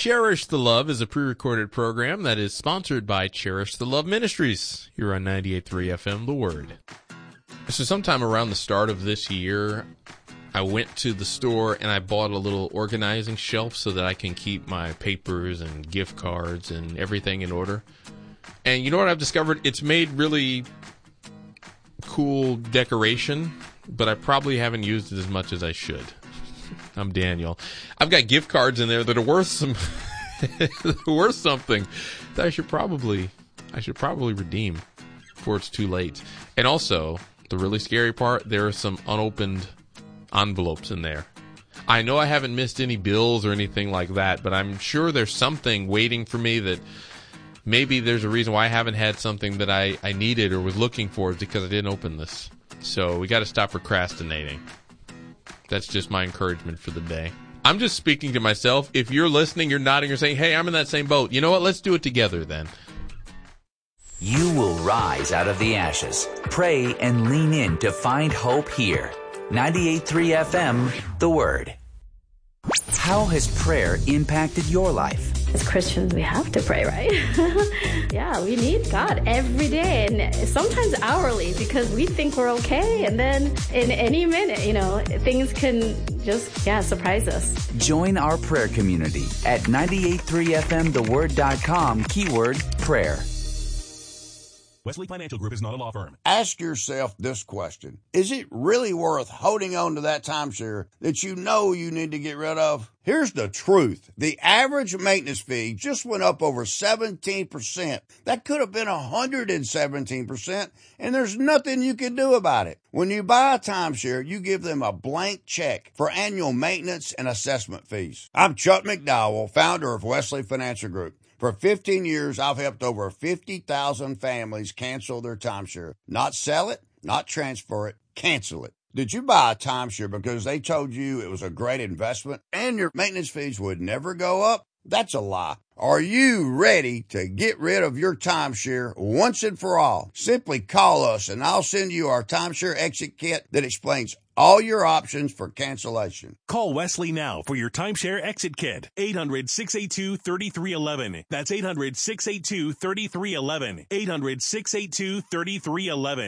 Cherish the Love is a pre-recorded program that is sponsored by Cherish the Love Ministries here on 98.3 FM, The Word. So sometime around the start of this year, I went to the store and I bought a little organizing shelf so that I can keep my papers and gift cards and everything in order. And you know what I've discovered? It's made really cool decoration, but I probably haven't used it as much as I should. I'm Daniel. I've got gift cards in there that are worth something that I should probably redeem before it's too late. And also, the really scary part, there are some unopened envelopes in there. I know I haven't missed any bills or anything like that, but I'm sure there's something waiting for me that maybe there's a reason why I haven't had something that I needed or was looking for because I didn't open this. So we got to stop procrastinating. That's just my encouragement for the day. I'm just speaking to myself. If you're listening, you're nodding, you're saying, hey, I'm in that same boat. You know what? Let's do it together then. You will rise out of the ashes. Pray and lean in to find hope here. 98.3 FM, The Word. How has prayer impacted your life? As Christians, we have to pray, right? Yeah, we need God every day and sometimes hourly because we think we're okay. And then in any minute, things can just, surprise us. Join our prayer community at 98.3fmtheword.com, keyword prayer. Wesley Financial Group is not a law firm. Ask yourself this question. Is it really worth holding on to that timeshare that you know you need to get rid of? Here's the truth. The average maintenance fee just went up over 17%. That could have been 117%, and there's nothing you can do about it. When you buy a timeshare, you give them a blank check for annual maintenance and assessment fees. I'm Chuck McDowell, founder of Wesley Financial Group. For 15 years, I've helped over 50,000 families cancel their timeshare. Not sell it, not transfer it, cancel it. Did you buy a timeshare because they told you it was a great investment and your maintenance fees would never go up? That's a lie. Are you ready to get rid of your timeshare once and for all? Simply call us and I'll send you our timeshare exit kit that explains all your options for cancellation. Call Wesley now for your timeshare exit kit. 800-682-3311. That's 800-682-3311. 800-682-3311.